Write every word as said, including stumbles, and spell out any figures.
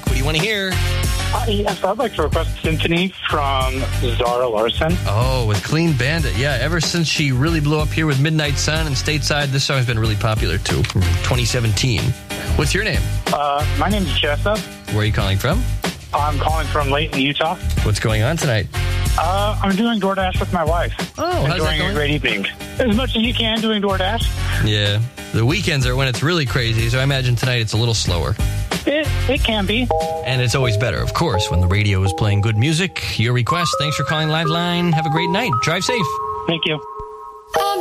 music. What do you want to hear? Uh, yes, I'd like to request Symphony from Zara Larsson. Oh, with Clean Bandit. Yeah, ever since she really blew up here with Midnight Sun and Stateside, this song's been really popular, too, from twenty seventeen. What's your name? Uh, my name's Jessup. Where are you calling from? I'm calling from Layton, Utah. What's going on tonight? Uh, I'm doing DoorDash with my wife. Oh, how's that Enjoying going? a great evening. As much as you can doing DoorDash. Yeah. The weekends are when it's really crazy, so I imagine tonight it's a little slower. It, it can be. And it's always better, of course, when the radio is playing good music. Your request. Thanks for calling Liveline. Have a great night. Drive safe. Thank you.